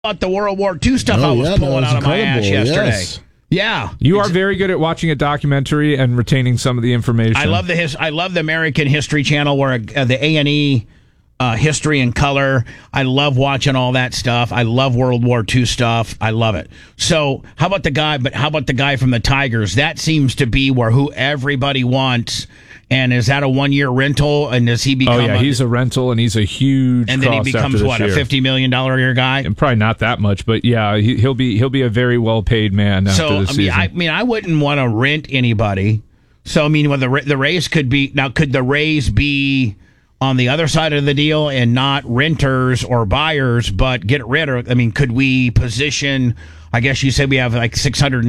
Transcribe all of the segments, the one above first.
About the World War II stuff I was pulling out of my ass yesterday. Yes. Yeah, you are very good at watching a documentary and retaining some of the information. I love the American History Channel, where the A&E History in Color. I love watching all that stuff. I love World War II stuff. I love it. So how about the guy from the Tigers? That seems to be who everybody wants. And is that a 1-year rental? And does he become? Oh yeah, he's a rental, and he's a huge. And then he becomes what, a $50 million a year guy? And probably not that much, but yeah, he'll be a very well paid man after this season. I wouldn't want to rent anybody. So I mean, the Rays could be now. Could the Rays be on the other side of the deal and not renters or buyers, but get rid of? I mean, could we position? I guess you said we have like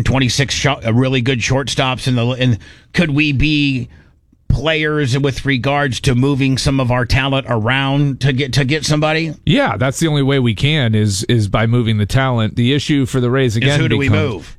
626 really good shortstops and could we be players with regards to moving some of our talent around to get somebody? Yeah, that's the only way we can is by moving the talent. The issue for the Rays again is who do we move?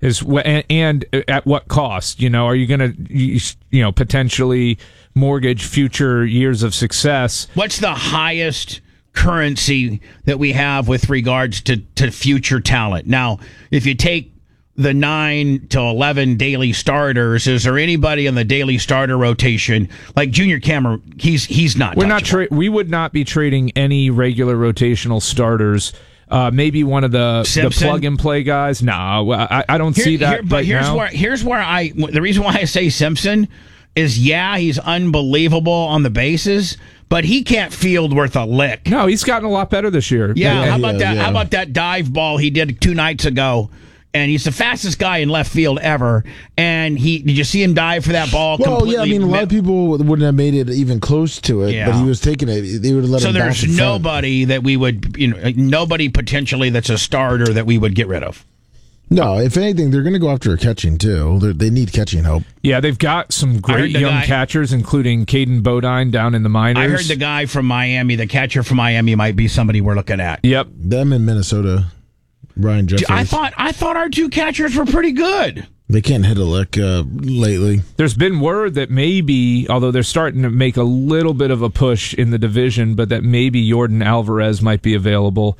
And at what cost? You know, are you going to potentially mortgage future years of success? What's the highest currency that we have with regards to future talent? Now, if you take the 9 to 11 daily starters, is there anybody in the daily starter rotation like Junior Cameron? He's not. We would not be trading any regular rotational starters. Maybe one of the plug and play guys. No, I don't see that. But here's where the reason why I say Simpson is he's unbelievable on the bases, but he can't field worth a lick. No, he's gotten a lot better this year. Yeah, how about that? Yeah. How about that dive ball he did 2 nights ago? And he's the fastest guy in left field ever. And did you see him dive for that ball? Well, yeah, I mean, a lot of people wouldn't have made it even close to it, but he was taking it. They would have let him bounce. So there's nobody that we would, nobody potentially that's a starter that we would get rid of. No, if anything, they're going to go after a catching, too. They need catching help. Yeah, they've got some great young catchers, including Caden Bodine down in the minors. I heard the guy from Miami, the catcher from Miami, might be somebody we're looking at. Yep. Them in Minnesota. Brian Jeffers. I thought our 2 catchers were pretty good. They can't hit a lick lately. There's been word that maybe, although they're starting to make a little bit of a push in the division, but that maybe Jordan Alvarez might be available.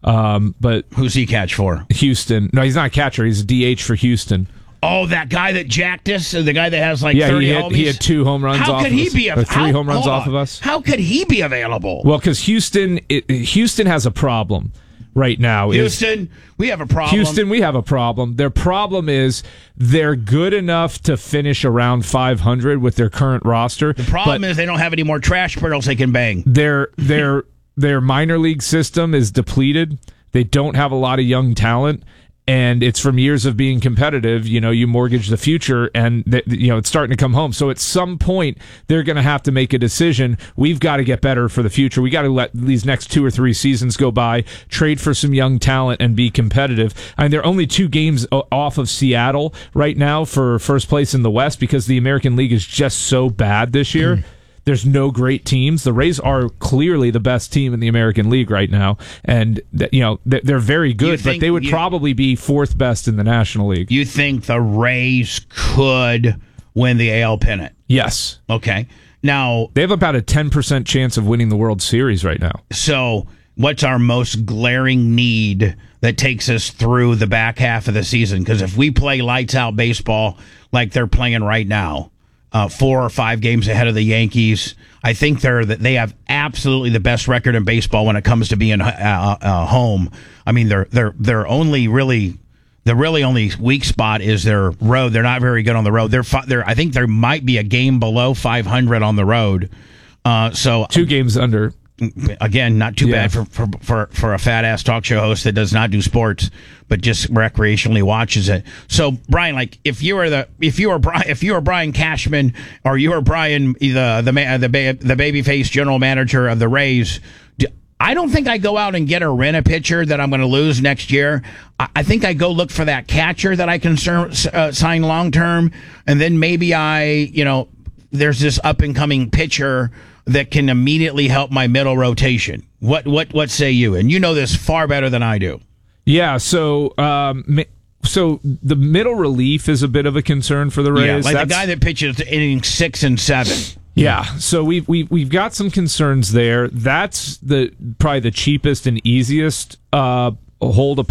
But who's he catch for? Houston. No, he's not a catcher. He's a DH for Houston. Oh, that guy that jacked us, the guy that has like 30 homies? He had 2 home runs off of us. Or 3 home runs off of us. How could he be available? Well, because Houston has a problem right now. Houston, we have a problem. Houston, we have a problem. Their problem is they're good enough to finish around 500 with their current roster. The problem is they don't have any more trash barrels they can bang. Their minor league system is depleted. They don't have a lot of young talent. And it's from years of being competitive, you mortgage the future, and it's starting to come home. So at some point, they're going to have to make a decision. We've got to get better for the future. We got to let these next 2 or 3 seasons go by, trade for some young talent, and be competitive. I mean, they're only 2 games off of Seattle right now for first place in the West because the American League is just so bad this year. There's no great teams. The Rays are clearly the best team in the American League right now, and they're very good. But they would probably be 4th best in the National League. You think the Rays could win the AL pennant? Yes. Okay. Now they have about a 10% chance of winning the World Series right now. So, what's our most glaring need that takes us through the back half of the season? Because if we play lights out baseball like they're playing right now, 4 or 5 games ahead of the Yankees, I think they have absolutely the best record in baseball when it comes to being home. I mean, they're only really the only weak spot is their road. They're not very good on the road. I think there might be a game below 500 on the road. So 2 games under. Again, not too bad for a fat ass talk show host that does not do sports but just recreationally watches it. So, Brian, like if you were Brian Cashman or you were Brian the babyface general manager of the Rays, I don't think I go out and get or rent a pitcher that I'm going to lose next year. I think I go look for that catcher that I can sign long term, and then maybe there's this up and coming pitcher that can immediately help my middle rotation. What say you? And you know this far better than I do. Yeah, so the middle relief is a bit of a concern for the Rays. Yeah, like the guy that pitches innings 6 and 7. Yeah, so we've got some concerns there. That's probably the cheapest and easiest hold a